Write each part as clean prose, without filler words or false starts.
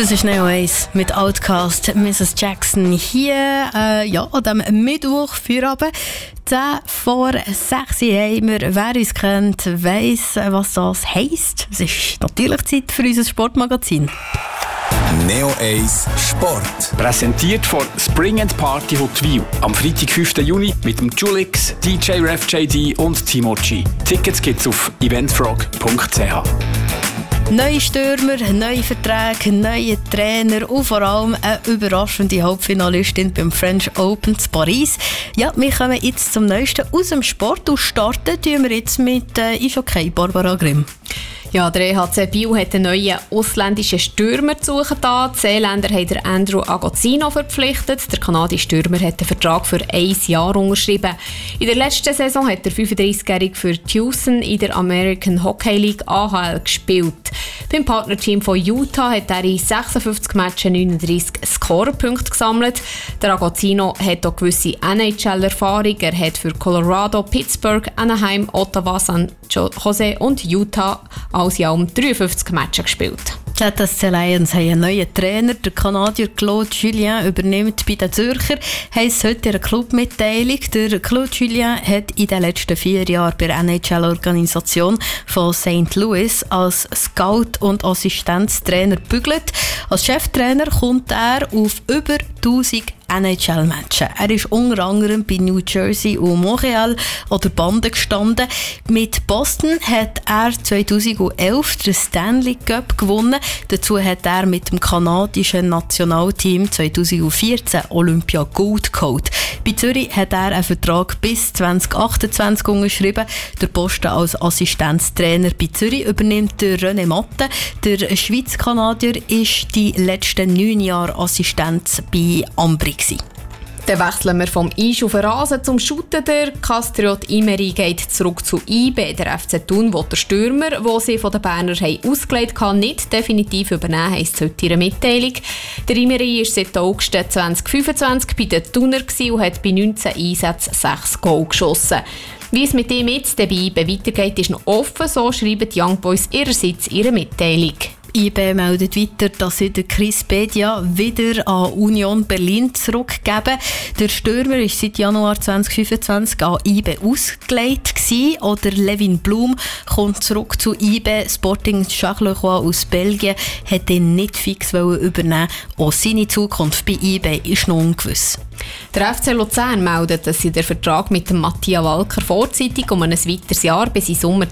Das ist Neo Ace mit Outcast, Mrs. Jackson hier an diesem Mittwoch Feierabend. 10 vor 6 haben wir, wer uns kennt, weiss, was das heisst. Es ist natürlich Zeit für unser Sportmagazin. Neo Ace Sport. Präsentiert von Spring & Party Huttwil. Am Freitag, 5. Juni mit dem Julix, DJ Ref JD und Timochi. Tickets gibt's auf eventfrog.ch. Neue Stürmer, neue Verträge, neue Trainer und vor allem eine überraschende Hauptfinalistin beim French Open zu Paris. Ja, wir kommen jetzt zum Neuesten aus dem Sport und starten tun wir jetzt mit Eishockey, Barbara Grimm. Ja, der EHC Biel hat einen neuen ausländischen Stürmer zu suchen. Die Seeländer haben Andrew Agostino verpflichtet. Der kanadische Stürmer hat einen Vertrag für 1 Jahr unterschrieben. In der letzten Saison hat der 35-Jährige für Tucson in der American Hockey League AHL gespielt. Beim Partnerteam von Utah hat er in 56 Matches 39 Scorerpunkte gesammelt. Der Agostino hat auch gewisse NHL-Erfahrung. Er hat für Colorado, Pittsburgh, Anaheim, Ottawa, San Jose und Utah als Jahr um 53 Matches gespielt. Die ZSC Lions haben einen neuen Trainer. Der Kanadier Claude Julien übernimmt bei den Zürcher. Heisst heute in einer Clubmitteilung. Der Claude Julien hat in den letzten 4 Jahren bei der NHL-Organisation von St. Louis als Scout und Assistenztrainer gebügelt. Als Cheftrainer kommt er auf über 1000 NHL-Matchen. Er ist unter anderem bei New Jersey und Montreal oder Banden gestanden. Mit Boston hat er 2011 den Stanley Cup gewonnen. Dazu hat er mit dem kanadischen Nationalteam 2014 Olympia Gold geholt. Bei Zürich hat er einen Vertrag bis 2028 unterschrieben. Der Posten als Assistenztrainer bei Zürich übernimmt der René Matte. Der Schweiz-Kanadier ist die letzten 9 Jahre Assistent bei Ambri. Dann wechseln wir vom Eis auf den Rasen zum Shooten. Der Castriot Imeri geht zurück zu IB. Der FC Thun will den Stürmer, den sie von den Berner ausgelegt haben, nicht definitiv übernehmen, heisst es heute in einer Mitteilung. Der Imeri war seit August 2025 bei den Thuner und hat bei 19 Einsätzen 6 Goal geschossen. Wie es mit ihm jetzt bei IB weitergeht, ist noch offen, so schreiben die Young Boys ihrerseits in ihrer Mitteilung. IB meldet weiter, dass sie den Chris Bedia wieder an Union Berlin zurückgeben. Der Stürmer war seit Januar 2025 an IB ausgelegt gewesen. Oder Levin Blum kommt zurück zu IB. Sporting Charleroi aus Belgien hat ihn nicht fix übernehmen. Auch seine Zukunft bei IB ist noch ungewiss. Der FC Luzern meldet, dass sie den Vertrag mit dem Matthias Walker vorzeitig um ein weiteres Jahr bis in Sommer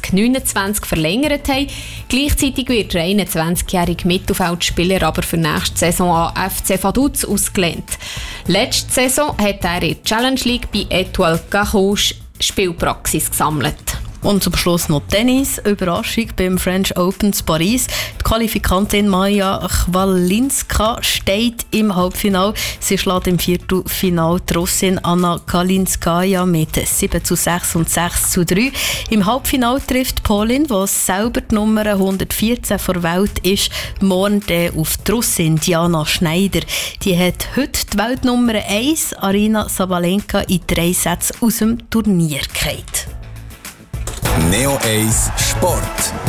2029 verlängert haben. Gleichzeitig wird der 21-jährige Mittelfeldspieler aber für nächste Saison an FC Vaduz ausgelehnt. Letzte Saison hat er in der Challenge League bei Etoile Carouge Spielpraxis gesammelt. Und zum Schluss noch Tennis. Überraschung beim French Open zu Paris. Die Qualifikantin Maja Chwalinska steht im Halbfinale. Sie schlägt im Viertelfinale die Russin Anna Kalinskaya mit 7:6 und 6:3. Im Halbfinale trifft Polin, die selber die Nummer 114 der Welt ist, morgen auf die Russin Diana Schneider. Die hat heute die Weltnummer 1, Aryna Sabalenka, in 3 Sätzen aus dem Turnier gefallen. Neo Ace Sport.